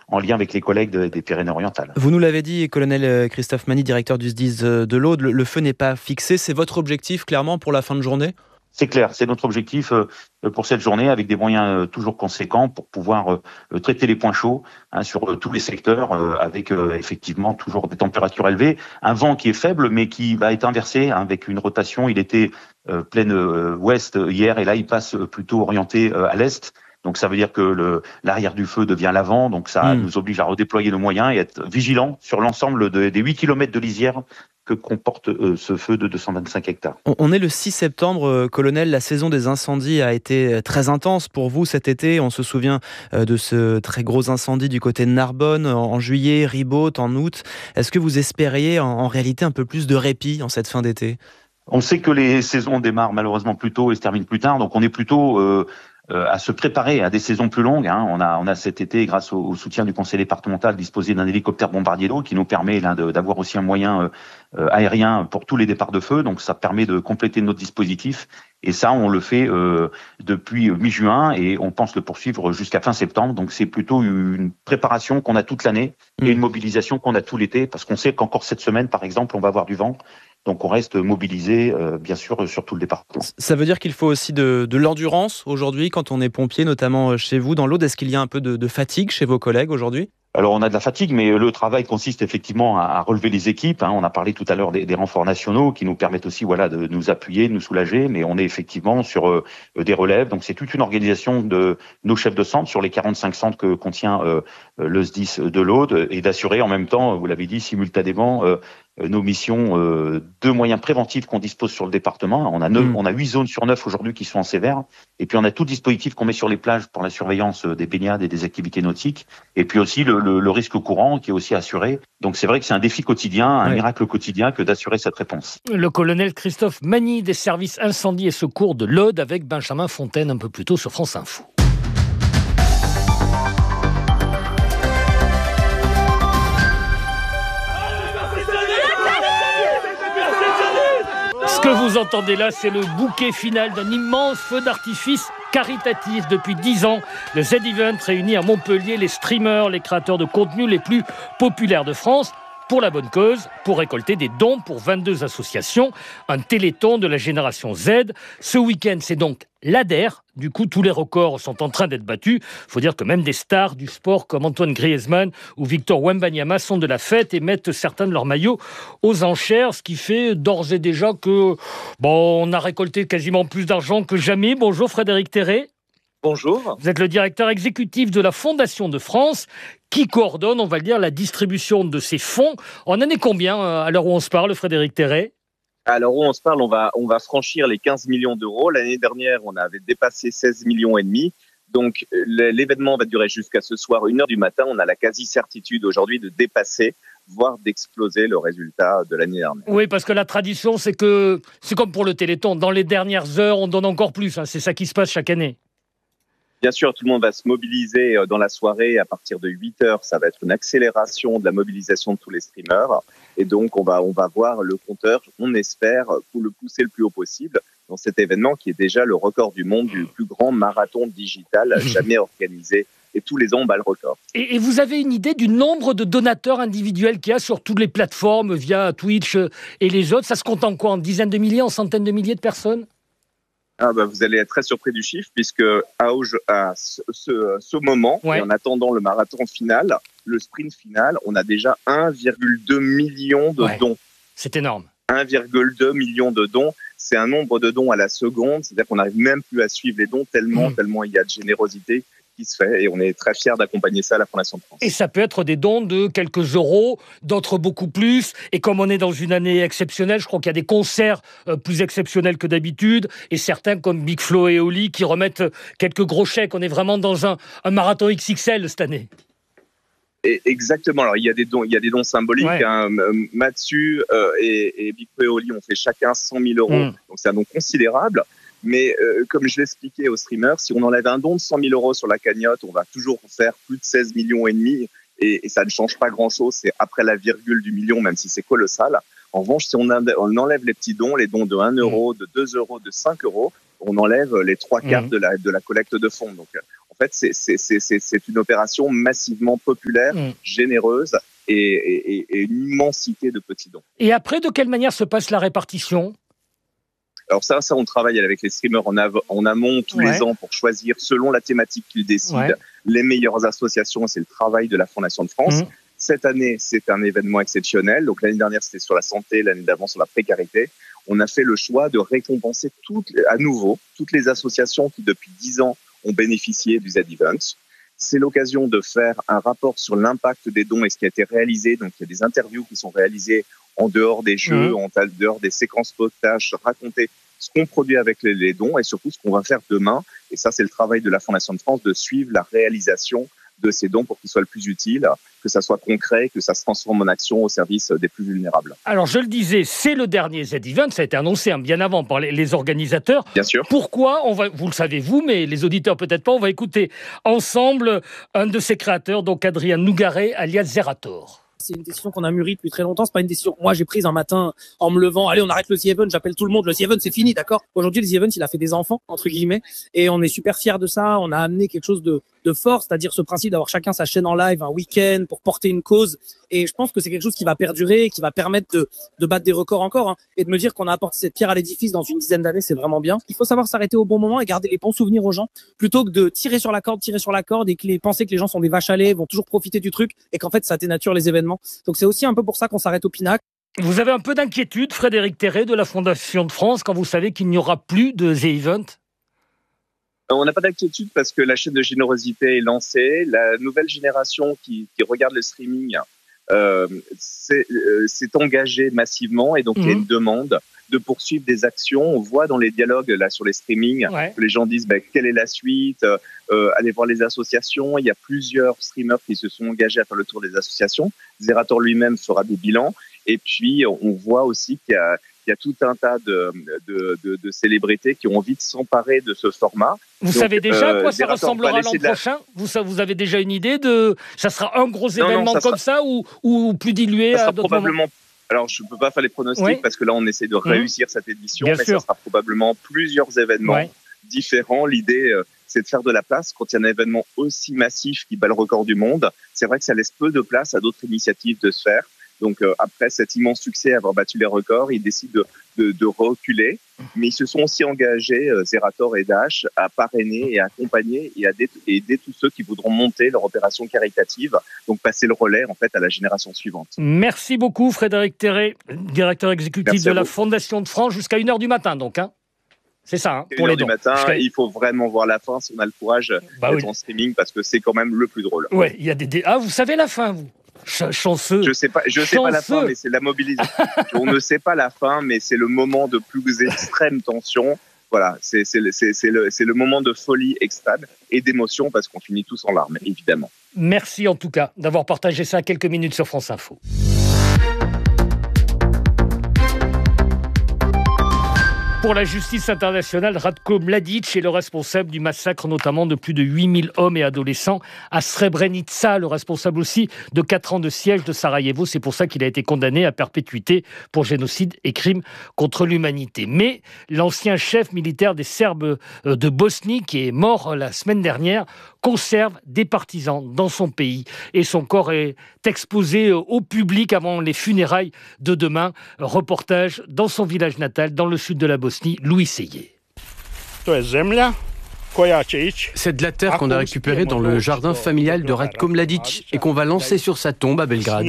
en lien avec les collègues des Pyrénées-Orientales. Vous nous l'avez dit, colonel Christophe Magny, directeur du SDIS de l'Aude, le feu n'est pas fixé. C'est votre objectif, clairement, pour la fin de journée ? C'est clair, c'est notre objectif pour cette journée, avec des moyens toujours conséquents pour pouvoir traiter les points chauds sur tous les secteurs, avec effectivement toujours des températures élevées, un vent qui est faible mais qui va être inversé avec une rotation. Il était pleine ouest hier et là il passe plutôt orienté à l'est. Donc ça veut dire que l'arrière du feu devient l'avant, donc ça nous oblige à redéployer nos moyens et être vigilants sur l'ensemble des 8 km de lisière que comporte ce feu de 225 hectares. On est le 6 septembre, colonel, la saison des incendies a été très intense pour vous cet été. On se souvient de ce très gros incendie du côté de Narbonne en juillet, Ribaute en août. Est-ce que vous espériez en réalité un peu plus de répit en cette fin d'été ? On sait que les saisons démarrent malheureusement plus tôt et se terminent plus tard, donc on est plutôt à se préparer à des saisons plus longues. On a cet été, grâce au soutien du conseil départemental, disposé d'un hélicoptère bombardier d'eau qui nous permet d'avoir aussi un moyen aérien pour tous les départs de feu. Donc ça permet de compléter notre dispositif. Et ça, on le fait depuis mi-juin et on pense le poursuivre jusqu'à fin septembre. Donc c'est plutôt une préparation qu'on a toute l'année et une mobilisation qu'on a tout l'été, parce qu'on sait qu'encore cette semaine, par exemple, on va avoir du vent. Donc on reste mobilisé, bien sûr, sur tout le département. Ça veut dire qu'il faut aussi de l'endurance aujourd'hui quand on est pompier, notamment chez vous dans l'Aude. Est-ce qu'il y a un peu de fatigue chez vos collègues aujourd'hui ? Alors on a de la fatigue, mais le travail consiste effectivement à relever les équipes. On a parlé tout à l'heure des renforts nationaux qui nous permettent aussi de nous appuyer, de nous soulager, mais on est effectivement sur des relèves. Donc c'est toute une organisation de nos chefs de centre sur les 45 centres que contient le SDIS de l'Aude, et d'assurer en même temps, vous l'avez dit, simultanément nos missions de moyens préventifs qu'on dispose sur le département. On a 8 zones sur 9 aujourd'hui qui sont en sévère. Et puis on a tout le dispositif qu'on met sur les plages pour la surveillance des baignades et des activités nautiques. Et puis aussi le risque courant qui est aussi assuré. Donc c'est vrai que c'est un défi quotidien, un miracle quotidien que d'assurer cette réponse. Le colonel Christophe Magny des services incendie et secours de l'Aude avec Benjamin Fontaine un peu plus tôt sur France Info. Ce que vous entendez là, c'est le bouquet final d'un immense feu d'artifice caritatif. Depuis 10 ans, le Z-Event réunit à Montpellier les streamers, les créateurs de contenu les plus populaires de France, pour la bonne cause, pour récolter des dons pour 22 associations, un téléthon de la génération Z. Ce week-end, c'est donc l'ADER. Du coup, tous les records sont en train d'être battus. Il faut dire que même des stars du sport comme Antoine Griezmann ou Victor Wembanyama sont de la fête et mettent certains de leurs maillots aux enchères, ce qui fait d'ores et déjà que on a récolté quasiment plus d'argent que jamais. Bonjour Frédéric Terret. Bonjour. Vous êtes le directeur exécutif de la Fondation de France qui coordonne, on va le dire, la distribution de ces fonds. On en est combien à l'heure où on se parle, Frédéric Terret ? À l'heure où on se parle, on va franchir les 15 millions d'euros. L'année dernière, on avait dépassé 16 millions et demi. Donc l'événement va durer jusqu'à ce soir, 1h du matin. On a la quasi-certitude aujourd'hui de dépasser, voire d'exploser le résultat de l'année dernière. Oui, parce que la tradition, c'est que c'est comme pour le Téléthon. Dans les dernières heures, on donne encore plus. C'est ça qui se passe chaque année. Bien sûr, tout le monde va se mobiliser dans la soirée. À partir de 8h, ça va être une accélération de la mobilisation de tous les streamers. Et donc, on va voir le compteur, on espère, pour le pousser le plus haut possible dans cet événement qui est déjà le record du monde du plus grand marathon digital jamais organisé. Et tous les ans, on bat le record. Et vous avez une idée du nombre de donateurs individuels qu'il y a sur toutes les plateformes via Twitch et les autres ? Ça se compte en quoi ? En dizaines de milliers, en centaines de milliers de personnes ? Vous allez être très surpris du chiffre, puisque à ce moment, et en attendant le marathon final, le sprint final, on a déjà 1,2 million de dons. C'est énorme. 1,2 million de dons, c'est un nombre de dons à la seconde, c'est-à-dire qu'on n'arrive même plus à suivre les dons tellement il y a de générosité qui se fait, et on est très fiers d'accompagner ça à la Fondation de France. Et ça peut être des dons de quelques euros, d'autres beaucoup plus, et comme on est dans une année exceptionnelle, je crois qu'il y a des concerts plus exceptionnels que d'habitude, et certains comme Big Flo et Oli qui remettent quelques gros chèques. On est vraiment dans un marathon XXL cette année. Et exactement, alors il y a des dons symboliques, Mathieu et Big Flo et Oli ont fait chacun 100 000 euros, donc c'est un don considérable. Mais comme je l'expliquais aux streamers, si on enlève un don de 100 000 euros sur la cagnotte, on va toujours faire plus de 16 millions et demi, et ça ne change pas grand-chose. C'est après la virgule du million, même si c'est colossal. En revanche, si on enlève les petits dons, les dons de 1 euro, de 2 euros, de 5 euros, on enlève les 3/4 de la collecte de fonds. Donc, en fait, c'est une opération massivement populaire, généreuse et une immensité de petits dons. Et après, de quelle manière se passe la répartition ? Alors ça, on travaille avec les streamers en amont tous les ans pour choisir, selon la thématique qu'ils décident, les meilleures associations. C'est le travail de la Fondation de France. Cette année, c'est un événement exceptionnel. Donc l'année dernière, c'était sur la santé, l'année d'avant sur la précarité. On a fait le choix de récompenser à nouveau toutes les associations qui, depuis 10 ans, ont bénéficié du Z-Event. C'est l'occasion de faire un rapport sur l'impact des dons et ce qui a été réalisé. Donc il y a des interviews qui sont réalisées en dehors des jeux, en dehors des séquences potage, raconter ce qu'on produit avec les dons et surtout ce qu'on va faire demain. Et ça, c'est le travail de la Fondation de France, de suivre la réalisation de ces dons pour qu'ils soient le plus utiles, que ça soit concret, que ça se transforme en action au service des plus vulnérables. Alors, je le disais, c'est le dernier Z-Event, ça a été annoncé bien avant par les organisateurs. Bien sûr. Pourquoi ? Vous le savez vous, mais les auditeurs peut-être pas, on va écouter ensemble un de ses créateurs, donc Adrien Nougaret, alias Zerator. C'est une décision qu'on a mûrie depuis très longtemps. C'est pas une décision que moi j'ai prise un matin en me levant. Allez, on arrête le The Event. J'appelle tout le monde. Le The Event, c'est fini, d'accord. Aujourd'hui, le The Event, il a fait des enfants entre guillemets, et on est super fiers de ça. On a amené quelque chose de fort, c'est-à-dire ce principe d'avoir chacun sa chaîne en live un week-end pour porter une cause. Et je pense que c'est quelque chose qui va perdurer, qui va permettre de battre des records encore, et de me dire qu'on a apporté cette pierre à l'édifice dans une dizaine d'années, c'est vraiment bien. Il faut savoir s'arrêter au bon moment et garder les bons souvenirs aux gens, plutôt que de tirer sur la corde et penser que les gens sont des vaches à lait, vont toujours profiter du truc et qu'en fait ça dénature les événements. Donc c'est aussi un peu pour ça qu'on s'arrête au pinacle. Vous avez un peu d'inquiétude, Frédéric Terret, de la Fondation de France, quand vous savez qu'il n'y aura plus de The Event ? On n'a pas d'inquiétude parce que la chaîne de générosité est lancée. La nouvelle génération qui regarde le streaming s'est engagée massivement et donc il y a une demande de poursuivre des actions. On voit dans les dialogues là sur les streamings que les gens disent quelle est la suite, allez voir les associations. Il y a plusieurs streamers qui se sont engagés à faire le tour des associations. Zerator lui-même fera des bilans. Et puis on voit aussi qu'il y a tout un tas de célébrités qui ont envie de s'emparer de ce format. Vous savez déjà à quoi ça ressemblera l'an prochain ? Vous avez déjà une idée ça sera un gros événement comme ça ou plus dilué à d'autres moments ? Alors, je ne peux pas faire les pronostics parce que là, on essaie de réussir cette édition, mais ça sera probablement plusieurs événements différents. L'idée, c'est de faire de la place quand il y a un événement aussi massif qui bat le record du monde. C'est vrai que ça laisse peu de place à d'autres initiatives de se faire. Donc, après cet immense succès, avoir battu les records, ils décident de reculer. Mais ils se sont aussi engagés, Zerator et Dash, à parrainer et à accompagner et à aider tous ceux qui voudront monter leur opération caritative. Donc, passer le relais, en fait, à la génération suivante. Merci beaucoup, Frédéric Terret, directeur exécutif de la Fondation de France, jusqu'à 1h du matin, donc. C'est ça, pour les dons. 1h du matin, il faut vraiment voir la fin si on a le courage d'être en streaming, parce que c'est quand même le plus drôle. Oui, il y a des... Ah, vous savez la fin, vous ? Chanceux. Je sais pas la fin, mais c'est la mobilisation. On ne sait pas la fin, mais c'est le moment de plus extrême tension. Voilà, c'est le moment de folie extrême et d'émotion parce qu'on finit tous en larmes, évidemment. Merci en tout cas d'avoir partagé ça quelques minutes sur France Info. Pour la justice internationale, Ratko Mladic est le responsable du massacre notamment de plus de 8000 hommes et adolescents à Srebrenica, le responsable aussi de 4 ans de siège de Sarajevo. C'est pour ça qu'il a été condamné à perpétuité pour génocide et crimes contre l'humanité. Mais l'ancien chef militaire des Serbes de Bosnie, qui est mort la semaine dernière, conserve des partisans dans son pays et son corps est exposé au public avant les funérailles de demain. Reportage dans son village natal, dans le sud de la Bosnie, Louis Seyé. C'est de la terre qu'on a récupérée dans le jardin familial de Ratko Mladic et qu'on va lancer sur sa tombe à Belgrade.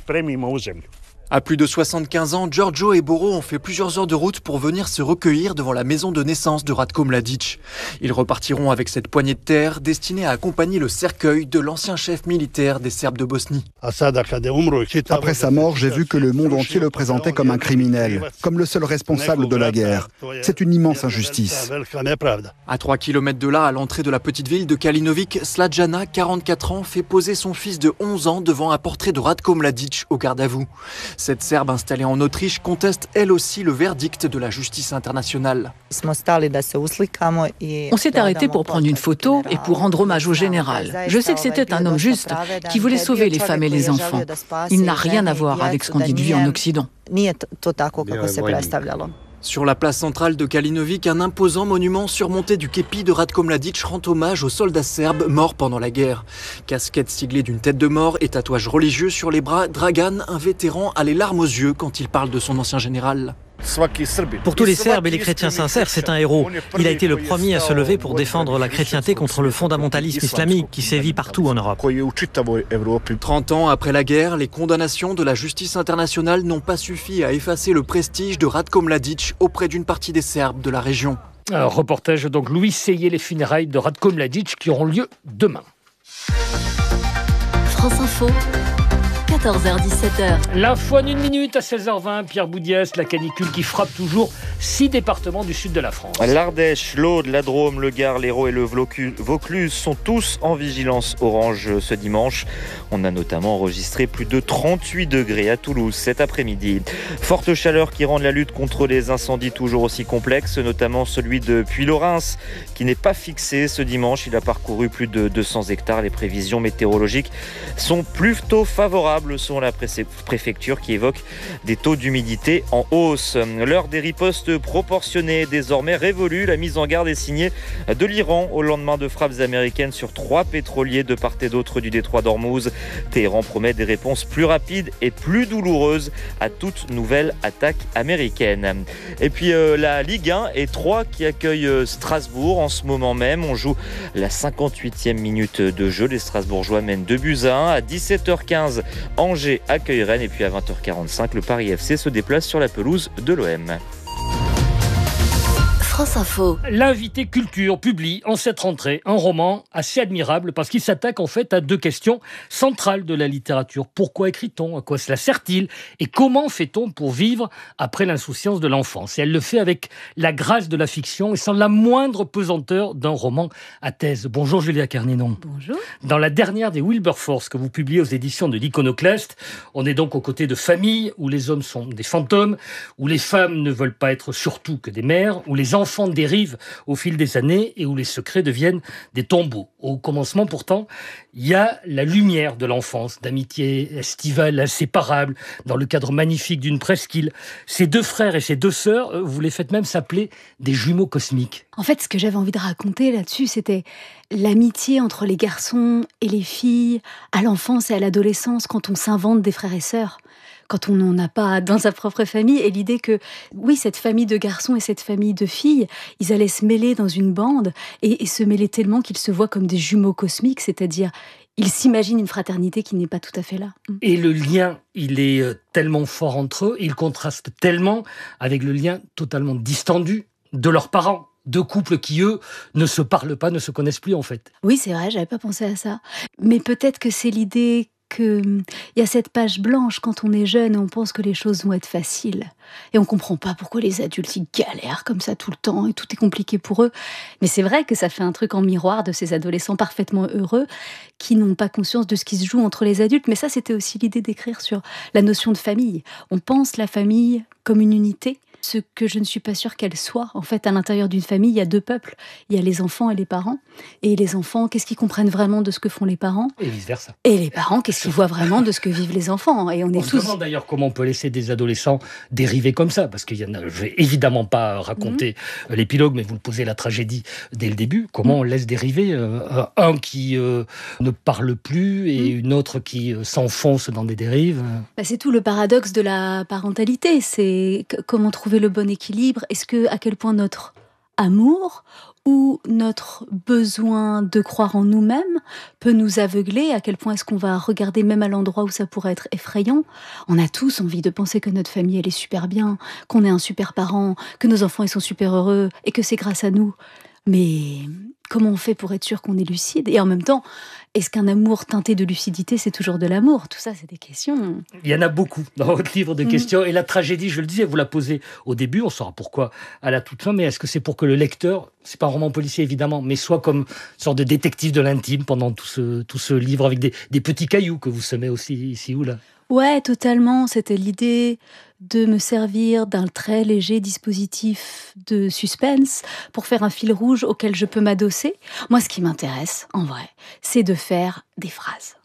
À plus de 75 ans, Giorgio et Boro ont fait plusieurs heures de route pour venir se recueillir devant la maison de naissance de Ratko Mladic. Ils repartiront avec cette poignée de terre destinée à accompagner le cercueil de l'ancien chef militaire des Serbes de Bosnie. Après sa mort, j'ai vu que le monde entier le présentait comme un criminel, comme le seul responsable de la guerre. C'est une immense injustice. À 3 km de là, à l'entrée de la petite ville de Kalinovic, Slađana, 44 ans, fait poser son fils de 11 ans devant un portrait de Ratko Mladic au garde à vous. Cette Serbe installée en Autriche conteste elle aussi le verdict de la justice internationale. On s'est arrêté pour prendre une photo et pour rendre hommage au général. Je sais que c'était un homme juste qui voulait sauver les femmes et les enfants. Il n'a rien à voir avec ce qu'on dit de lui en Occident. Sur la place centrale de Kalinovic, un imposant monument surmonté du képi de Ratko Mladic rend hommage aux soldats serbes morts pendant la guerre. Casquette siglée d'une tête de mort et tatouage religieux sur les bras, Dragan, un vétéran, a les larmes aux yeux quand il parle de son ancien général. Pour tous les Serbes et les chrétiens sincères, c'est un héros. Il a été le premier à se lever pour défendre la chrétienté contre le fondamentalisme islamique qui sévit partout en Europe. 30 ans après la guerre, les condamnations de la justice internationale n'ont pas suffi à effacer le prestige de Ratko Mladic auprès d'une partie des Serbes de la région. Un reportage donc Louis Seyé, les funérailles de Ratko Mladic qui auront lieu demain. France Info. 14h-17h. L'info en 1 minute à 16h20. Pierre Boudiès, la canicule qui frappe toujours 6 départements du sud de la France. L'Ardèche, l'Aude, la Drôme, le Gard, l'Hérault et le Vaucluse sont tous en vigilance orange ce dimanche. On a notamment enregistré plus de 38 degrés à Toulouse cet après-midi. Forte chaleur qui rend la lutte contre les incendies toujours aussi complexe, notamment celui de Puylaurens qui n'est pas fixé ce dimanche. Il a parcouru plus de 200 hectares. Les prévisions météorologiques sont plutôt favorables selon la préfecture qui évoque des taux d'humidité en hausse. L'heure des ripostes proportionnées est désormais révolue. La mise en garde est signée de l'Iran au lendemain de frappes américaines sur 3 pétroliers de part et d'autre du détroit d'Ormuz. Téhéran promet des réponses plus rapides et plus douloureuses à toute nouvelle attaque américaine. Et puis la Ligue 1 et 3 qui accueille Strasbourg en ce moment même. On joue la 58e minute de jeu. Les Strasbourgeois mènent 2-1 à 17h15. Angers accueille Rennes et puis à 20h45, le Paris FC se déplace sur la pelouse de l'OM. France Info. L'invité culture publie en cette rentrée un roman assez admirable parce qu'il s'attaque en fait à 2 questions centrales de la littérature. Pourquoi écrit-on ? À quoi cela sert-il ? Et comment fait-on pour vivre après l'insouciance de l'enfance ? Et elle le fait avec la grâce de la fiction et sans la moindre pesanteur d'un roman à thèse. Bonjour Julia Kernénon. Bonjour. Dans la dernière des Wilberforce que vous publiez aux éditions de l'Iconoclaste, on est donc aux côtés de familles où les hommes sont des fantômes, où les femmes ne veulent pas être surtout que des mères, où les enfants dérivent au fil des années et où les secrets deviennent des tombeaux. Au commencement, pourtant, il y a la lumière de l'enfance, d'amitié estivale inséparable, dans le cadre magnifique d'une presqu'île. Ces 2 frères et ces 2 sœurs, vous les faites même s'appeler des jumeaux cosmiques. En fait, ce que j'avais envie de raconter là-dessus, c'était l'amitié entre les garçons et les filles, à l'enfance et à l'adolescence, quand on s'invente des frères et sœurs. Quand on n'en a pas dans sa propre famille, et l'idée que, oui, cette famille de garçons et cette famille de filles, ils allaient se mêler dans une bande, et se mêler tellement qu'ils se voient comme des jumeaux cosmiques, c'est-à-dire, ils s'imaginent une fraternité qui n'est pas tout à fait là. Et le lien, il est tellement fort entre eux, il contraste tellement avec le lien totalement distendu de leurs parents. 2 couples qui, eux, ne se parlent pas, ne se connaissent plus, en fait. Oui, c'est vrai, j'avais pas pensé à ça. Mais peut-être que c'est l'idée qu'il y a cette page blanche quand on est jeune et on pense que les choses vont être faciles. Et on comprend pas pourquoi les adultes ils galèrent comme ça tout le temps et tout est compliqué pour eux. Mais c'est vrai que ça fait un truc en miroir de ces adolescents parfaitement heureux qui n'ont pas conscience de ce qui se joue entre les adultes. Mais ça, c'était aussi l'idée d'écrire sur la notion de famille. On pense la famille comme une unité, ce que je ne suis pas sûre qu'elle soit. En fait, à l'intérieur d'une famille, il y a 2 peuples. Il y a les enfants et les parents. Et les enfants, qu'est-ce qu'ils comprennent vraiment de ce que font les parents ? Et vice-versa. Et les parents, qu'est-ce qu'ils voient vraiment de ce que vivent les enfants ? Et on se demande d'ailleurs comment on peut laisser des adolescents dériver comme ça, parce qu'il y en a, je vais évidemment pas raconter l'épilogue, mais vous le posez la tragédie dès le début. Comment on laisse dériver un qui ne parle plus et une autre qui s'enfonce dans des dérives. C'est tout le paradoxe de la parentalité. C'est comment trouver le bon équilibre. À quel point notre amour ou notre besoin de croire en nous-mêmes peut nous aveugler, à quel point est-ce qu'on va regarder même à l'endroit où ça pourrait être effrayant. On a tous envie de penser que notre famille elle est super bien, qu'on est un super parent, que nos enfants ils sont super heureux et que c'est grâce à nous. Mais comment on fait pour être sûr qu'on est lucide ? Et en même temps, est-ce qu'un amour teinté de lucidité, c'est toujours de l'amour ? Tout ça, c'est des questions. Il y en a beaucoup dans votre livre de questions. Et la tragédie, je le disais, vous la posez au début, on saura pourquoi à la toute fin, mais est-ce que c'est pour que le lecteur, c'est pas un roman policier évidemment, mais soit comme une sorte de détective de l'intime pendant tout ce livre avec des petits cailloux que vous semez aussi ici ou là ? Ouais, totalement. C'était l'idée de me servir d'un très léger dispositif de suspense pour faire un fil rouge auquel je peux m'adosser. Moi, ce qui m'intéresse, en vrai, c'est de faire des phrases.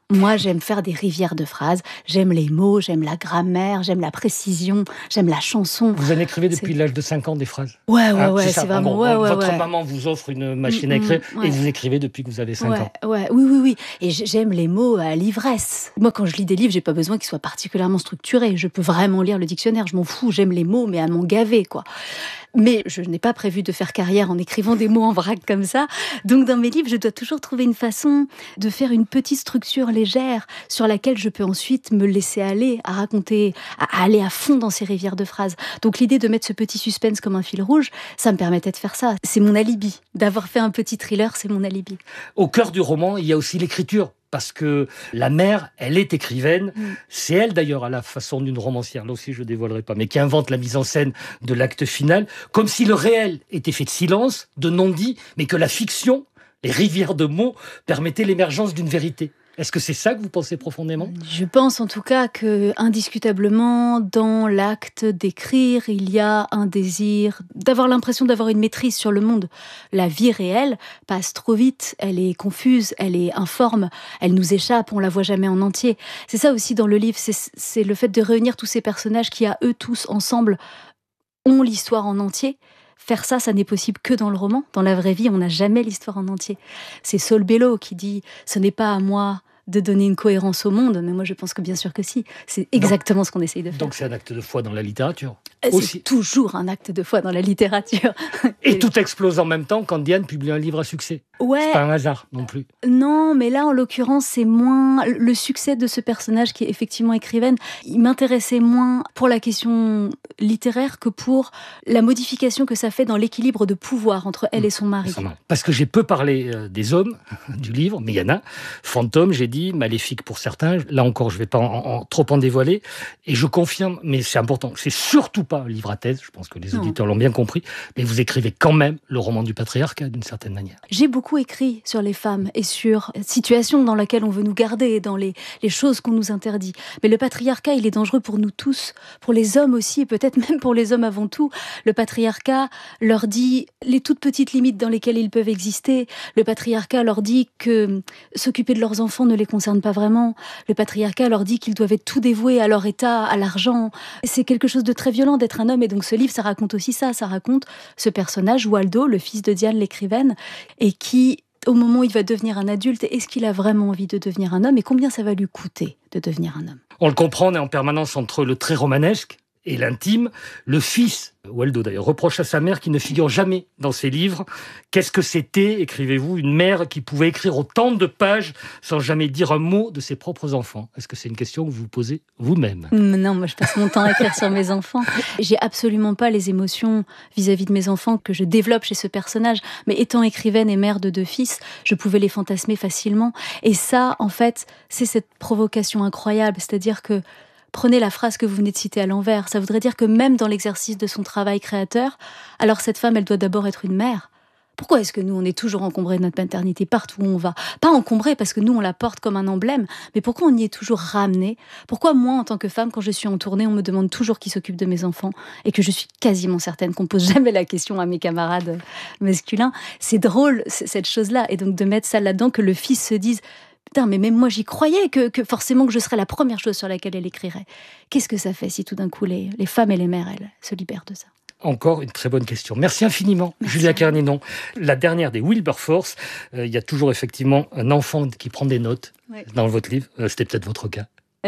Moi, j'aime faire des rivières de phrases. J'aime les mots, j'aime la grammaire, j'aime la précision, j'aime la chanson. Vous en écrivez depuis l'âge de 5 ans des phrases? Ouais, c'est vraiment... Votre maman vous offre une machine à écrire et vous écrivez depuis que vous avez 5 ans. Oui. Et j'aime les mots à l'ivresse. Moi, quand je lis des livres, j'ai pas besoin qu'ils soient particulièrement structurés. Je peux vraiment lire le dictionnaire. Je m'en fous, j'aime les mots, mais à m'en gaver, quoi. Mais je n'ai pas prévu de faire carrière en écrivant des mots en vrac comme ça. Donc dans mes livres, je dois toujours trouver une façon de faire une petite structure légère sur laquelle je peux ensuite me laisser aller à raconter, à aller à fond dans ces rivières de phrases. Donc l'idée de mettre ce petit suspense comme un fil rouge, ça me permettait de faire ça. C'est mon alibi. D'avoir fait un petit thriller, c'est mon alibi. Au cœur du roman, il y a aussi l'écriture. Parce que la mère, elle est écrivaine. C'est elle, d'ailleurs, à la façon d'une romancière, là aussi je ne dévoilerai pas, mais qui invente la mise en scène de l'acte final, comme si le réel était fait de silence, de non-dit, mais que la fiction, les rivières de mots, permettaient l'émergence d'une vérité. Est-ce que c'est ça que vous pensez profondément ? Je pense en tout cas que, indiscutablement, dans l'acte d'écrire, il y a un désir d'avoir l'impression d'avoir une maîtrise sur le monde. La vie réelle passe trop vite, elle est confuse, elle est informe, elle nous échappe, on la voit jamais en entier. C'est ça aussi dans le livre, c'est le fait de réunir tous ces personnages qui, à eux tous, ensemble, ont l'histoire en entier. Faire ça, ça n'est possible que dans le roman. Dans la vraie vie, on n'a jamais l'histoire en entier. C'est Saul Bellow qui dit « Ce n'est pas à moi de donner une cohérence au monde », mais moi je pense que bien sûr que si. C'est exactement ce qu'on essaye de faire. Donc c'est un acte de foi dans la littérature. C'est toujours un acte de foi dans la littérature. Et tout explose en même temps quand Diane publie un livre à succès. Ouais. C'est pas un hasard non plus. Non, mais là en l'occurrence c'est moins le succès de ce personnage qui est effectivement écrivaine. Il m'intéressait moins pour la question littéraire que pour la modification que ça fait dans l'équilibre de pouvoir entre elle et son mari. Parce que j'ai peu parlé des hommes du livre, mais il y en a. Fantôme, j'ai dit, maléfique pour certains. Là encore, je vais pas trop en dévoiler. Et je confirme, mais c'est important, c'est surtout pas un livre à thèse, je pense que les auditeurs l'ont bien compris, mais vous écrivez quand même le roman du patriarcat d'une certaine manière. J'ai beaucoup écrit sur les femmes et sur la situation dans laquelle on veut nous garder, dans les choses qu'on nous interdit. Mais le patriarcat, il est dangereux pour nous tous, pour les hommes aussi, et peut-être même pour les hommes avant tout. Le patriarcat leur dit les toutes petites limites dans lesquelles ils peuvent exister. Le patriarcat leur dit que s'occuper de leurs enfants ne les concerne pas vraiment. Le patriarcat leur dit qu'ils doivent être tout dévoués à leur état, à l'argent. C'est quelque chose de très violent d'être un homme, et donc ce livre, ça raconte aussi ça. Ça raconte ce personnage, Waldo, le fils de Diane l'écrivaine, et qui, au moment où il va devenir un adulte, est-ce qu'il a vraiment envie de devenir un homme, et combien ça va lui coûter de devenir un homme ? On le comprend, on est en permanence entre le très romanesque et l'intime. Le fils, Waldo d'ailleurs, reproche à sa mère qui ne figure jamais dans ses livres. Qu'est-ce que c'était, écrivez-vous, une mère qui pouvait écrire autant de pages sans jamais dire un mot de ses propres enfants ? Est-ce que c'est une question que vous vous posez vous-même ? Non, moi je passe mon temps à écrire sur mes enfants. J'ai absolument pas les émotions vis-à-vis de mes enfants que je développe chez ce personnage. Mais étant écrivaine et mère de 2 fils, je pouvais les fantasmer facilement. Et ça, en fait, c'est cette provocation incroyable. C'est-à-dire que prenez la phrase que vous venez de citer à l'envers. Ça voudrait dire que même dans l'exercice de son travail créateur, alors cette femme, elle doit d'abord être une mère. Pourquoi est-ce que nous, on est toujours encombrés de notre maternité partout où on va ? Pas encombrés parce que nous, on la porte comme un emblème, mais pourquoi on y est toujours ramené ? Pourquoi moi, en tant que femme, quand je suis en tournée, on me demande toujours qui s'occupe de mes enfants et que je suis quasiment certaine qu'on pose jamais la question à mes camarades masculins ? C'est drôle, cette chose-là. Et donc de mettre ça là-dedans, que le fils se dise... Putain, mais même moi, j'y croyais que forcément que je serais la première chose sur laquelle elle écrirait. Qu'est-ce que ça fait si tout d'un coup, les femmes et les mères, elles, se libèrent de ça ? Encore une très bonne question. Merci infiniment, Julia Kerninon. La dernière des Wilberforce, il y a toujours effectivement un enfant qui prend des notes dans votre livre. C'était peut-être votre cas.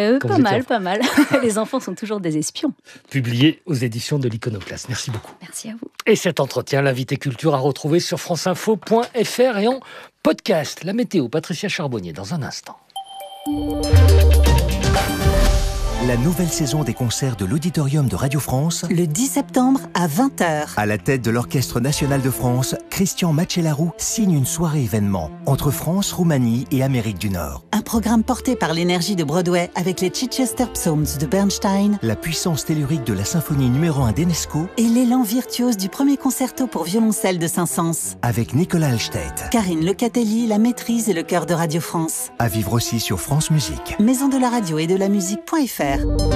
Pas mal. Les enfants sont toujours des espions. Publié aux éditions de l'Iconoclaste. Merci beaucoup. Merci à vous. Et cet entretien, l'invité culture, à retrouver sur franceinfo.fr et en podcast. La météo, Patricia Charbonnier, dans un instant. La nouvelle saison des concerts de l'Auditorium de Radio France. Le 10 septembre à 20h. À la tête de l'Orchestre National de France, Christian Macellaro signe une soirée événement entre France, Roumanie et Amérique du Nord. Un programme porté par l'énergie de Broadway avec les Chichester Psalms de Bernstein, la puissance tellurique de la symphonie numéro 1 d'Enesco et l'élan virtuose du premier concerto pour violoncelle de Saint-Saëns. Avec Nicolas Alstedt, Karine Lecatelli, la maîtrise et le chœur de Radio France. À vivre aussi sur France Musique. Maison de la radio et de la musique.fr.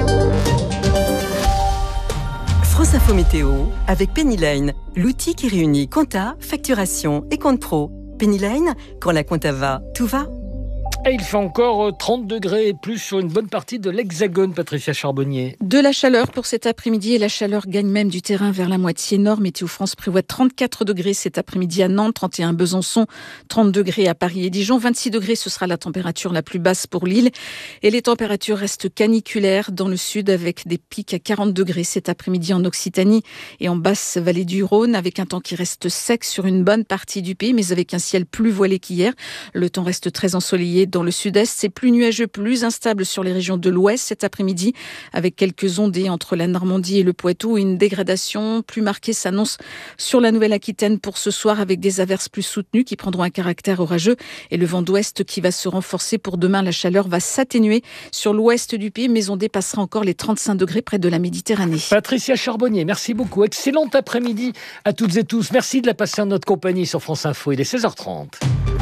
France Info Météo avec Penny Lane, l'outil qui réunit compta, facturation et compte pro. Penny Lane, quand la compta va, tout va. Et il fait encore 30 degrés et plus sur une bonne partie de l'Hexagone, Patricia Charbonnier. De la chaleur pour cet après-midi et la chaleur gagne même du terrain vers la moitié nord. Météo France prévoit 34 degrés cet après-midi à Nantes, 31 à Besançon, 30 degrés à Paris et Dijon, 26 degrés ce sera la température la plus basse pour Lille. Et les températures restent caniculaires dans le sud avec des pics à 40 degrés cet après-midi en Occitanie et en basse vallée du Rhône avec un temps qui reste sec sur une bonne partie du pays mais avec un ciel plus voilé qu'hier. Le temps reste très ensoleillé dans le sud-est, c'est plus nuageux, plus instable sur les régions de l'ouest cet après-midi avec quelques ondées entre la Normandie et le Poitou. Une dégradation plus marquée s'annonce sur la Nouvelle-Aquitaine pour ce soir avec des averses plus soutenues qui prendront un caractère orageux et le vent d'ouest qui va se renforcer pour demain. La chaleur va s'atténuer sur l'ouest du pays mais on dépassera encore les 35 degrés près de la Méditerranée. Patricia Charbonnier, merci beaucoup. Excellent après-midi à toutes et tous. Merci de la passer en notre compagnie sur France Info. Il est 16h30.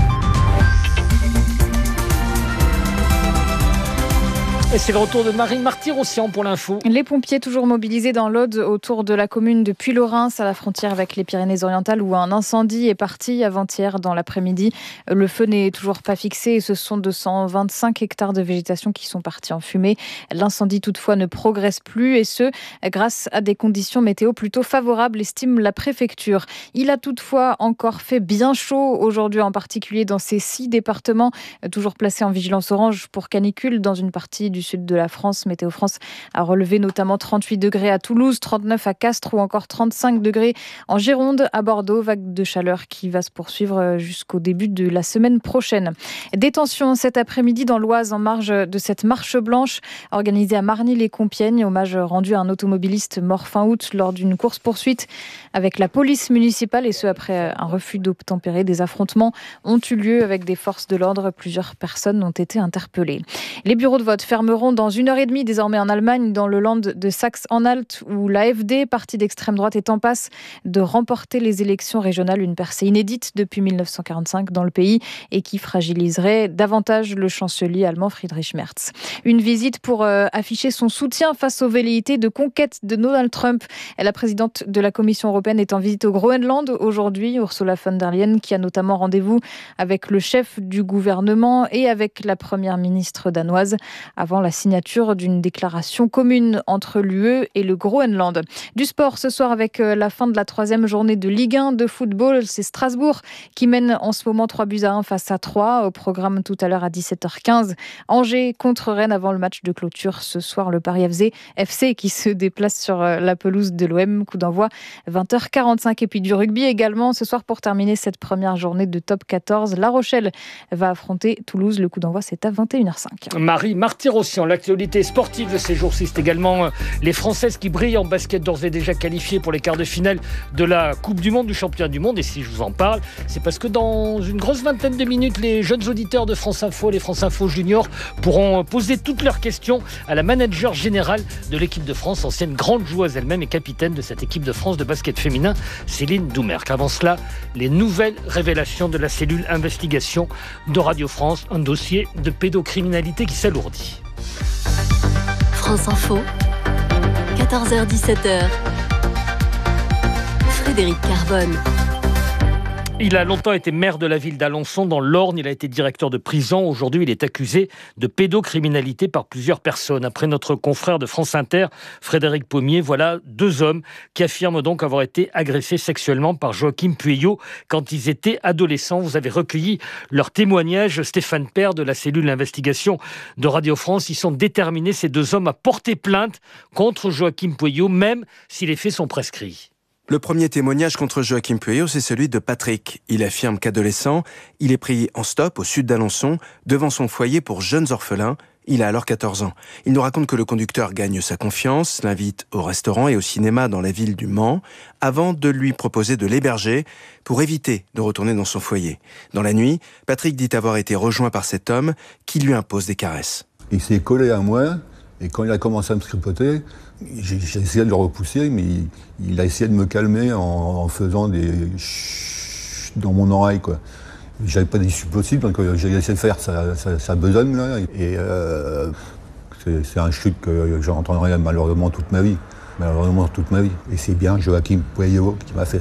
Et c'est le retour de Marine Marty-Rossian pour l'info. Les pompiers toujours mobilisés dans l'Aude autour de la commune de Puylaurens à la frontière avec les Pyrénées-Orientales où un incendie est parti avant-hier dans l'après-midi. Le feu n'est toujours pas fixé et ce sont 225 hectares de végétation qui sont partis en fumée. L'incendie toutefois ne progresse plus et ce grâce à des conditions météo plutôt favorables, estime la préfecture. Il a toutefois encore fait bien chaud aujourd'hui, en particulier dans ces 6 départements toujours placés en vigilance orange pour canicule dans une partie du sud de la France. Météo France a relevé notamment 38 degrés à Toulouse, 39 à Castres ou encore 35 degrés en Gironde, à Bordeaux. Vague de chaleur qui va se poursuivre jusqu'au début de la semaine prochaine. Des tensions cet après-midi dans l'Oise en marge de cette marche blanche organisée à Marny-les-Compiègnes. Hommage rendu à un automobiliste mort fin août lors d'une course-poursuite avec la police municipale et ce après un refus d'obtempérer. Des affrontements ont eu lieu avec des forces de l'ordre. Plusieurs personnes ont été interpellées. Les bureaux de vote fermeront dans 1h30 désormais en Allemagne, dans le land de Saxe-Anhalt, où l'AfD, parti d'extrême droite, est en passe de remporter les élections régionales, une percée inédite depuis 1945 dans le pays et qui fragiliserait davantage le chancelier allemand Friedrich Merz. Une visite pour afficher son soutien face aux velléités de conquête de Donald Trump. La présidente de la Commission européenne est en visite au Groenland aujourd'hui, Ursula von der Leyen, qui a notamment rendez-vous avec le chef du gouvernement et avec la première ministre danoise avant la signature d'une déclaration commune entre l'UE et le Groenland. Du sport ce soir avec la fin de la 3e journée de Ligue 1 de football. C'est Strasbourg qui mène en ce moment 3-1 face à 3. Au programme tout à l'heure à 17h15. Angers contre Rennes avant le match de clôture. Ce soir, le Paris FC qui se déplace sur la pelouse de l'OM. Coup d'envoi 20h45. Et puis du rugby également ce soir pour terminer cette première journée de top 14. La Rochelle va affronter Toulouse. Le coup d'envoi, c'est à 21h05. Marie Marty-Rossian, l'actualité sportive de ces jours-ci, c'est également les Françaises qui brillent en basket, d'ores et déjà qualifiées pour les quarts de finale de la Coupe du Monde, du championnat du monde. Et si je vous en parle, c'est parce que dans une grosse vingtaine de minutes, les jeunes auditeurs de France Info, les France Info Juniors, pourront poser toutes leurs questions à la manager générale de l'équipe de France, ancienne grande joueuse elle-même et capitaine de cette équipe de France de basket féminin, Céline Doumerc. Avant cela, les nouvelles révélations de la cellule investigation de Radio France, un dossier de pédocriminalité qui s'alourdit. France Info, 14h-17h, Frédéric Carbone. Il a longtemps été maire de la ville d'Alençon, dans l'Orne. Il a été directeur de prison. Aujourd'hui, il est accusé de pédocriminalité par plusieurs personnes. Après notre confrère de France Inter, Frédéric Pommier, voilà 2 hommes qui affirment donc avoir été agressés sexuellement par Joachim Pueyo quand ils étaient adolescents. Vous avez recueilli leur témoignage. Stéphane Père de la cellule d'investigation de Radio France. Ils sont déterminés, ces 2 hommes, à porter plainte contre Joachim Pueyo, même si les faits sont prescrits. Le premier témoignage contre Joachim Pueyo, c'est celui de Patrick. Il affirme qu'adolescent, il est pris en stop au sud d'Alençon, devant son foyer pour jeunes orphelins. Il a alors 14 ans. Il nous raconte que le conducteur gagne sa confiance, l'invite au restaurant et au cinéma dans la ville du Mans, avant de lui proposer de l'héberger pour éviter de retourner dans son foyer. Dans la nuit, Patrick dit avoir été rejoint par cet homme qui lui impose des caresses. Il s'est collé à moi. Et quand il a commencé à me tripoter, j'ai essayé de le repousser, mais il a essayé de me calmer en faisant des chut dans mon oreille, quoi. J'avais pas d'issue possible, donc j'ai essayé de faire ça besonne, là. Et c'est un chute que j'entendrai malheureusement toute ma vie. Et c'est bien Joachim Pueyo qui m'a fait ça.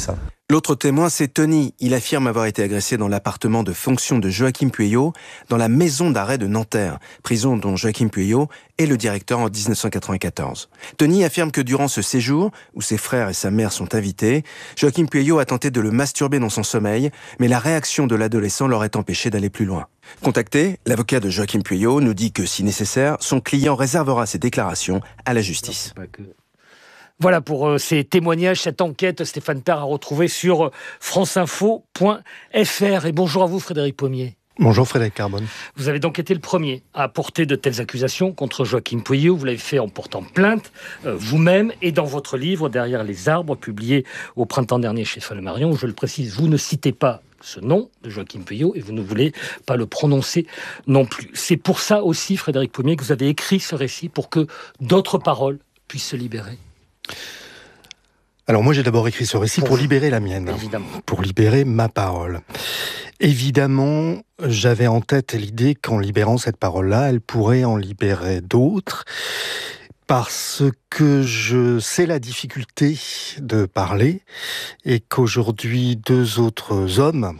L'autre témoin, c'est Tony. Il affirme avoir été agressé dans l'appartement de fonction de Joachim Pueyo, dans la maison d'arrêt de Nanterre, prison dont Joachim Pueyo est le directeur en 1994. Tony affirme que durant ce séjour, où ses frères et sa mère sont invités, Joachim Pueyo a tenté de le masturber dans son sommeil, mais la réaction de l'adolescent l'aurait empêché d'aller plus loin. Contacté, l'avocat de Joachim Pueyo nous dit que, si nécessaire, son client réservera ses déclarations à la justice. Voilà pour ces témoignages, cette enquête, Stéphane Tard, à retrouver sur franceinfo.fr. Et bonjour à vous, Frédéric Pommier. Bonjour Frédéric Carbone. Vous avez donc été le premier à porter de telles accusations contre Joachim Pueyo. Vous l'avez fait en portant plainte vous-même et dans votre livre Derrière les arbres, publié au printemps dernier chez Flammarion. Je le précise, vous ne citez pas ce nom de Joachim Pueyo et vous ne voulez pas le prononcer non plus. C'est pour ça aussi, Frédéric Pommier, que vous avez écrit ce récit, pour que d'autres paroles puissent se libérer. Alors moi j'ai d'abord écrit ce récit pour libérer la mienne, pour libérer ma parole. Évidemment, j'avais en tête l'idée qu'en libérant cette parole-là, elle pourrait en libérer d'autres, parce que je sais la difficulté de parler et qu'aujourd'hui 2 autres hommes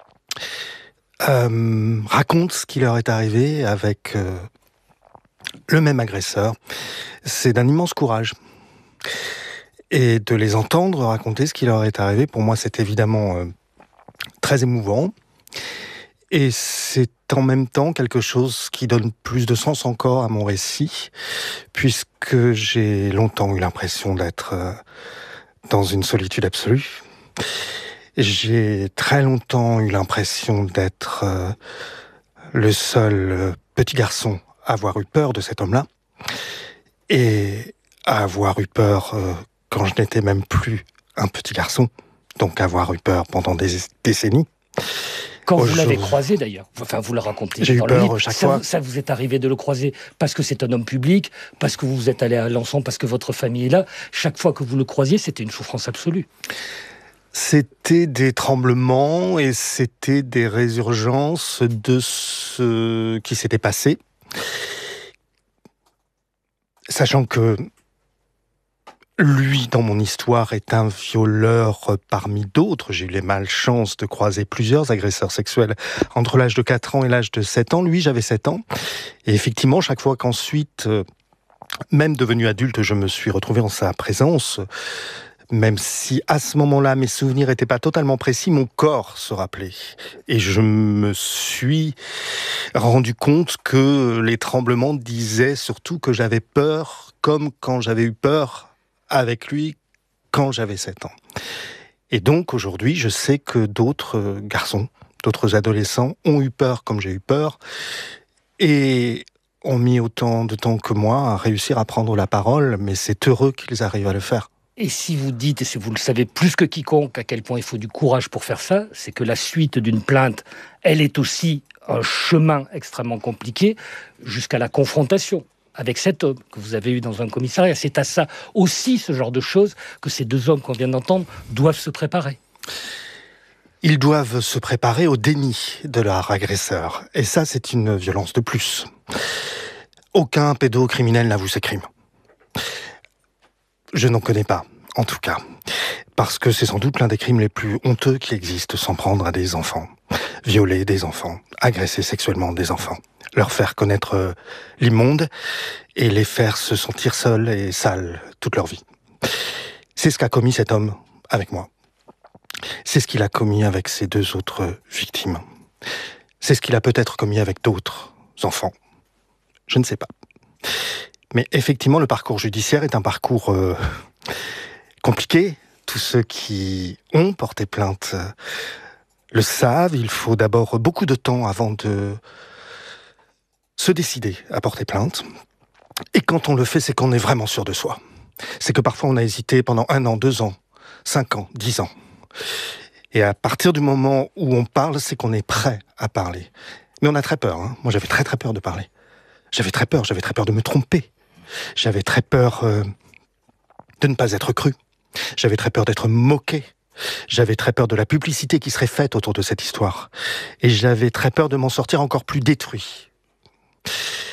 racontent ce qui leur est arrivé avec le même agresseur. C'est d'un immense courage. Et de les entendre raconter ce qui leur est arrivé, pour moi, c'est évidemment très émouvant. Et c'est en même temps quelque chose qui donne plus de sens encore à mon récit, puisque j'ai longtemps eu l'impression d'être dans une solitude absolue. J'ai très longtemps eu l'impression d'être le seul petit garçon à avoir eu peur de cet homme-là, et à avoir eu peur quand je n'étais même plus un petit garçon, donc avoir eu peur pendant des décennies. Quand vous l'avez croisé d'ailleurs, enfin vous le racontez j'ai dans eu le peur livre, chaque fois. Ça vous est arrivé de le croiser parce que c'est un homme public, parce que vous êtes allé à Alençon, parce que votre famille est là. Chaque fois que vous le croisiez, c'était une souffrance absolue. C'était des tremblements et c'était des résurgences de ce qui s'était passé. Sachant que lui, dans mon histoire, est un violeur parmi d'autres. J'ai eu les malchances de croiser plusieurs agresseurs sexuels entre l'âge de 4 ans et l'âge de 7 ans. Lui, j'avais 7 ans. Et effectivement, chaque fois qu'ensuite, même devenu adulte, je me suis retrouvé en sa présence, même si à ce moment-là, mes souvenirs n'étaient pas totalement précis, mon corps se rappelait. Et je me suis rendu compte que les tremblements disaient surtout que j'avais peur, comme quand j'avais eu peur avec lui quand j'avais 7 ans. Et donc aujourd'hui, je sais que d'autres garçons, d'autres adolescents ont eu peur comme j'ai eu peur et ont mis autant de temps que moi à réussir à prendre la parole, mais c'est heureux qu'ils arrivent à le faire. Et si vous dites, et si vous le savez plus que quiconque, à quel point il faut du courage pour faire ça, c'est que la suite d'une plainte, elle est aussi un chemin extrêmement compliqué jusqu'à la confrontation avec cet homme que vous avez eu dans un commissariat. C'est à ça aussi, ce genre de choses, que ces 2 hommes qu'on vient d'entendre doivent se préparer. Ils doivent se préparer au déni de leur agresseur. Et ça, c'est une violence de plus. Aucun pédocriminel n'avoue ses crimes. Je n'en connais pas, en tout cas. Parce que c'est sans doute l'un des crimes les plus honteux qui existent, s'en prendre à des enfants. Violer des enfants, agresser sexuellement des enfants. Leur faire connaître l'immonde et les faire se sentir seuls et sales toute leur vie. C'est ce qu'a commis cet homme avec moi. C'est ce qu'il a commis avec ses 2 autres victimes. C'est ce qu'il a peut-être commis avec d'autres enfants. Je ne sais pas. Mais effectivement, le parcours judiciaire est un parcours compliqué. Tous ceux qui ont porté plainte le savent. Il faut d'abord beaucoup de temps avant de se décider à porter plainte. Et quand on le fait, c'est qu'on est vraiment sûr de soi. C'est que parfois on a hésité pendant 1 an, 2 ans, 5 ans, 10 ans. Et à partir du moment où on parle, c'est qu'on est prêt à parler. Mais on a très peur. Moi, j'avais très très peur de parler. J'avais très peur de me tromper. J'avais très peur de ne pas être cru. J'avais très peur d'être moqué. J'avais très peur de la publicité qui serait faite autour de cette histoire. Et j'avais très peur de m'en sortir encore plus détruit.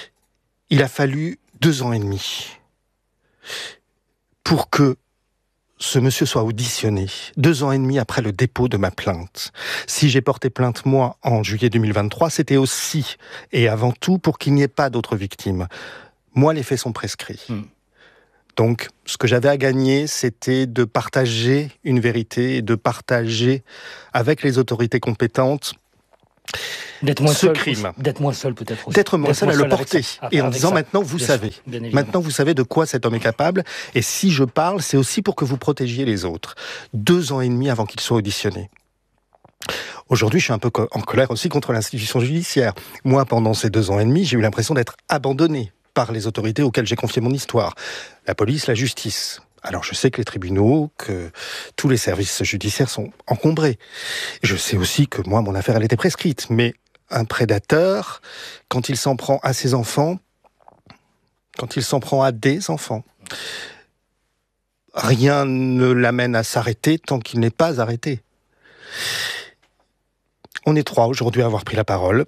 Il a fallu 2 ans et demi pour que ce monsieur soit auditionné 2 ans et demi après le dépôt de ma plainte. Si j'ai porté plainte, moi, en juillet 2023, c'était aussi et avant tout pour qu'il n'y ait pas d'autres victimes. Moi, les faits sont prescrits. Donc, ce que j'avais à gagner, c'était de partager une vérité et de partager avec les autorités compétentes d'être moins ce seul, crime. D'être moins seul peut-être aussi. D'être moins seul à le porter. Et en disant ça, maintenant vous savez. Maintenant vous savez de quoi cet homme est capable. Et si je parle, c'est aussi pour que vous protégiez les autres. 2 ans et demi avant qu'il soit auditionné. Aujourd'hui, je suis un peu en colère aussi contre l'institution judiciaire. Moi, pendant ces 2 ans et demi, j'ai eu l'impression d'être abandonné par les autorités auxquelles j'ai confié mon histoire. La police, la justice. Alors je sais que les tribunaux, que tous les services judiciaires sont encombrés. Je sais aussi que moi, mon affaire, elle était prescrite. Mais un prédateur, quand il s'en prend à ses enfants, quand il s'en prend à des enfants, rien ne l'amène à s'arrêter tant qu'il n'est pas arrêté. On est 3 aujourd'hui à avoir pris la parole.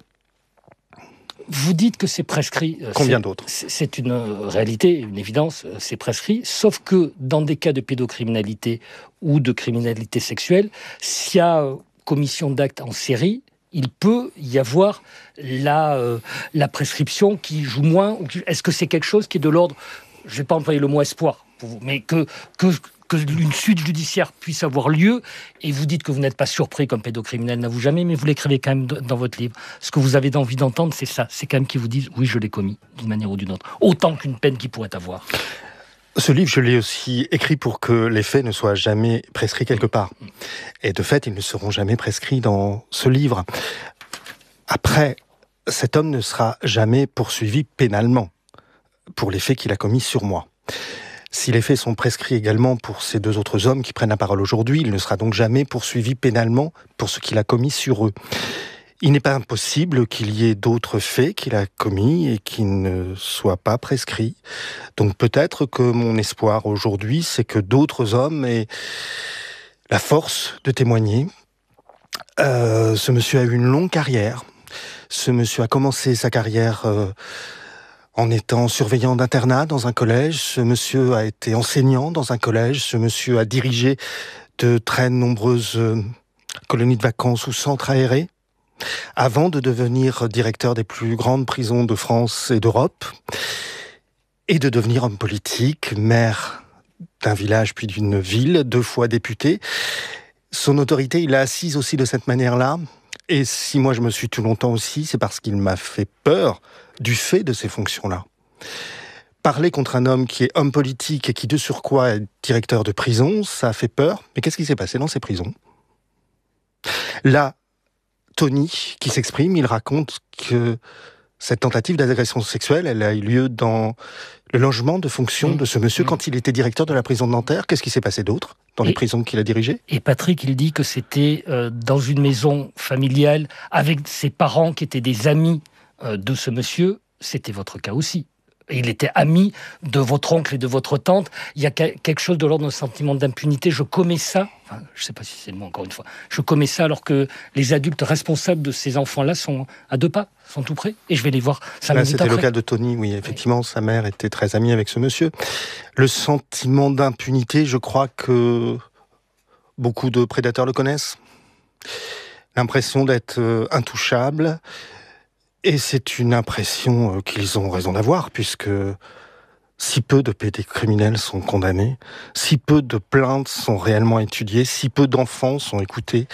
Vous dites que c'est prescrit. Combien d'autres ? C'est une réalité, une évidence, c'est prescrit. Sauf que dans des cas de pédocriminalité ou de criminalité sexuelle, s'il y a commission d'actes en série, il peut y avoir la prescription qui joue moins. Est-ce que c'est quelque chose qui est de l'ordre, je ne vais pas employer le mot espoir pour vous, mais que une suite judiciaire puisse avoir lieu, et vous dites que vous n'êtes pas surpris comme pédocriminel, n'avoue jamais, mais vous l'écrivez quand même dans votre livre. Ce que vous avez envie d'entendre, c'est ça. C'est quand même qu'ils vous disent, oui, je l'ai commis, d'une manière ou d'une autre. Autant qu'une peine qu'il pourrait avoir. Ce livre, je l'ai aussi écrit pour que les faits ne soient jamais prescrits quelque part. Et de fait, ils ne seront jamais prescrits dans ce livre. Après, cet homme ne sera jamais poursuivi pénalement pour les faits qu'il a commis sur moi. Si les faits sont prescrits également pour ces 2 autres hommes qui prennent la parole aujourd'hui, il ne sera donc jamais poursuivi pénalement pour ce qu'il a commis sur eux. Il n'est pas impossible qu'il y ait d'autres faits qu'il a commis et qui ne soient pas prescrits. Donc peut-être que mon espoir aujourd'hui, c'est que d'autres hommes aient la force de témoigner. Ce monsieur a eu une longue carrière. Ce monsieur a commencé sa carrière en étant surveillant d'internat dans un collège. Ce monsieur a été enseignant dans un collège. Ce monsieur a dirigé de très nombreuses colonies de vacances ou centres aérés, avant de devenir directeur des plus grandes prisons de France et d'Europe, et de devenir homme politique, maire d'un village puis d'une ville, 2 fois député. Son autorité, il l'a assise aussi de cette manière-là. Et si moi je me suis tout longtemps aussi, c'est parce qu'il m'a fait peur du fait de ces fonctions-là. Parler contre un homme qui est homme politique et qui de surcroît est directeur de prison, ça a fait peur. Mais qu'est-ce qui s'est passé dans ces prisons ? Là, Tony, qui s'exprime, il raconte que cette tentative d'agression sexuelle, elle a eu lieu dans le logement de fonction de ce monsieur quand il était directeur de la prison de Nanterre. Qu'est-ce qui s'est passé d'autre dans les prisons qu'il a dirigées ? Et Patrick, il dit que c'était dans une maison familiale avec ses parents qui étaient des amis de ce monsieur. C'était votre cas aussi. Il était ami de votre oncle et de votre tante. Il y a quelque chose de l'ordre d'un sentiment d'impunité. Je commets ça, enfin, je ne sais pas si c'est le mot encore une fois, je commets ça alors que les adultes responsables de ces enfants-là sont à 2 pas, sont tout près, et je vais les voir 5 minutes après. C'était le cas de Tony, oui, effectivement, oui. Sa mère était très amie avec ce monsieur. Le sentiment d'impunité, je crois que beaucoup de prédateurs le connaissent. L'impression d'être intouchable. Et c'est une impression qu'ils ont raison d'avoir, puisque si peu de pédocriminels sont condamnés, si peu de plaintes sont réellement étudiées, si peu d'enfants sont écoutés.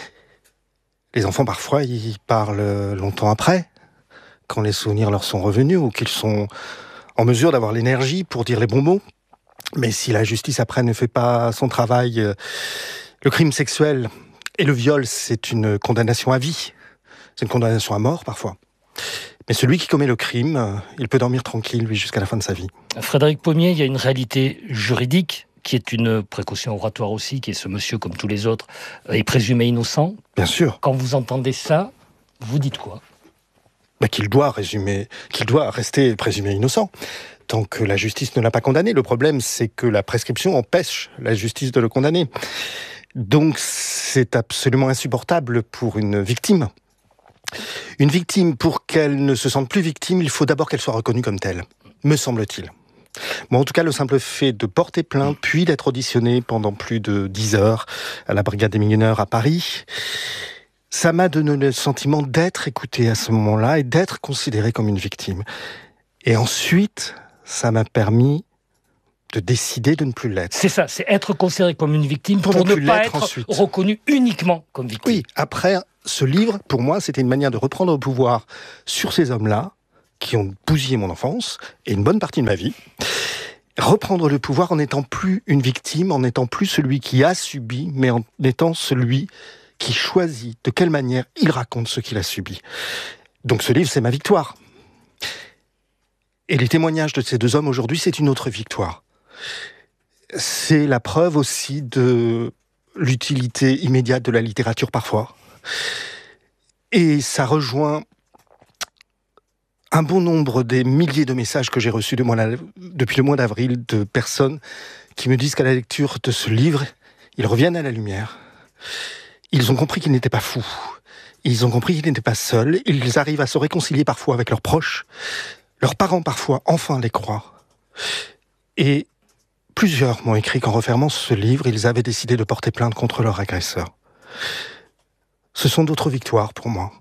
Les enfants, parfois, ils parlent longtemps après, quand les souvenirs leur sont revenus, ou qu'ils sont en mesure d'avoir l'énergie pour dire les bons mots. Mais si la justice, après, ne fait pas son travail, le crime sexuel et le viol, c'est une condamnation à vie. C'est une condamnation à mort, parfois. Mais celui qui commet le crime, il peut dormir tranquille, lui, jusqu'à la fin de sa vie. Frédéric Pommier, il y a une réalité juridique qui est une précaution oratoire aussi, qui est ce monsieur, comme tous les autres, est présumé innocent. Bien sûr. Quand vous entendez ça, vous dites quoi ? Qu'il doit rester présumé innocent, tant que la justice ne l'a pas condamné. Le problème, c'est que la prescription empêche la justice de le condamner. Donc, c'est absolument insupportable pour une victime. Une victime, pour qu'elle ne se sente plus victime, il faut d'abord qu'elle soit reconnue comme telle, me semble-t-il. Bon, en tout cas, le simple fait de porter plainte, puis d'être auditionné pendant plus de 10 heures à la brigade des mineurs à Paris, ça m'a donné le sentiment d'être écouté à ce moment-là et d'être considéré comme une victime. Et ensuite, ça m'a permis de décider de ne plus l'être. C'est ça, c'est être considéré comme une victime pour ne pas être reconnu uniquement comme victime. Oui, après, ce livre, pour moi, c'était une manière de reprendre le pouvoir sur ces hommes-là qui ont bousillé mon enfance et une bonne partie de ma vie. Reprendre le pouvoir en n'étant plus une victime, en n'étant plus celui qui a subi, mais en étant celui qui choisit de quelle manière il raconte ce qu'il a subi. Donc ce livre, c'est ma victoire. Et les témoignages de ces deux hommes aujourd'hui, c'est une autre victoire. C'est la preuve aussi de l'utilité immédiate de la littérature parfois. Et ça rejoint un bon nombre des milliers de messages que j'ai reçus depuis le mois d'avril de personnes qui me disent qu'à la lecture de ce livre, ils reviennent à la lumière. Ils ont compris qu'ils n'étaient pas fous. Ils ont compris qu'ils n'étaient pas seuls. Ils arrivent à se réconcilier parfois avec leurs proches. Leurs parents parfois enfin les croient. Et plusieurs m'ont écrit qu'en refermant ce livre, ils avaient décidé de porter plainte contre leur agresseur. Ce sont d'autres victoires pour moi.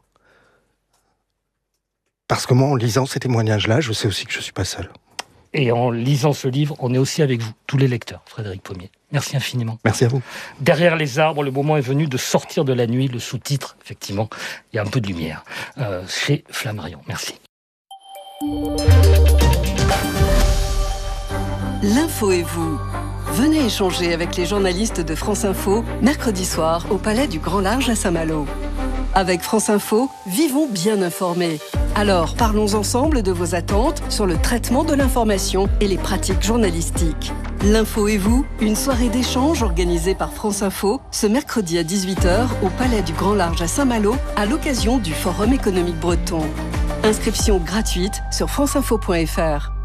Parce que moi, en lisant ces témoignages-là, je sais aussi que je ne suis pas seul. Et en lisant ce livre, on est aussi avec vous, tous les lecteurs, Frédéric Pommier. Merci infiniment. Merci à vous. Derrière les arbres, le moment est venu de sortir de la nuit. Le sous-titre, effectivement, il y a un peu de lumière. Chez Flammarion. Merci. L'info et vous. Venez échanger avec les journalistes de France Info, mercredi soir, au Palais du Grand Large à Saint-Malo. Avec France Info, vivons bien informés. Alors, parlons ensemble de vos attentes sur le traitement de l'information et les pratiques journalistiques. L'info et vous, une soirée d'échange organisée par France Info, ce mercredi à 18h au Palais du Grand Large à Saint-Malo, à l'occasion du Forum économique breton. Inscription gratuite sur franceinfo.fr.